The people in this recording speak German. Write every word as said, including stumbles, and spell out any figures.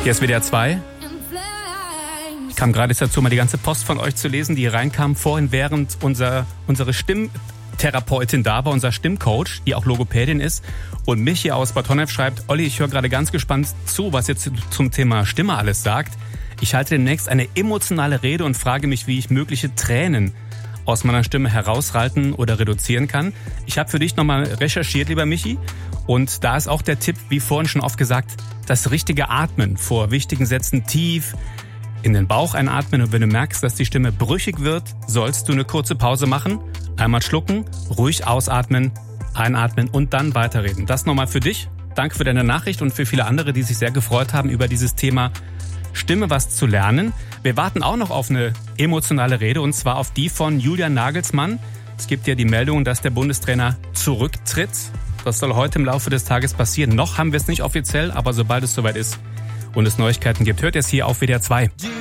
Hier ist W D R zwei. Ich kam gerade jetzt dazu, mal die ganze Post von euch zu lesen, die reinkam vorhin, während unser, unsere Stimmtherapeutin da war, unser Stimmcoach, die auch Logopädin ist. Und Michi aus Bad Honnef schreibt: Olli, ich höre gerade ganz gespannt zu, was jetzt zum Thema Stimme alles sagt. Ich halte demnächst eine emotionale Rede und frage mich, wie ich mögliche Tränen aus meiner Stimme heraushalten oder reduzieren kann. Ich habe für dich nochmal recherchiert, lieber Michi. Und da ist auch der Tipp, wie vorhin schon oft gesagt, das richtige Atmen vor wichtigen Sätzen tief in den Bauch einatmen. Und wenn du merkst, dass die Stimme brüchig wird, sollst du eine kurze Pause machen. Einmal schlucken, ruhig ausatmen, einatmen und dann weiterreden. Das nochmal für dich. Danke für deine Nachricht und für viele andere, die sich sehr gefreut haben, über dieses Thema Stimme was zu lernen. Wir warten auch noch auf eine emotionale Rede, und zwar auf die von Julian Nagelsmann. Es gibt ja die Meldung, dass der Bundestrainer zurücktritt. Das soll heute im Laufe des Tages passieren. Noch haben wir es nicht offiziell, aber sobald es soweit ist und es Neuigkeiten gibt, hört ihr es hier auf W D R zwei.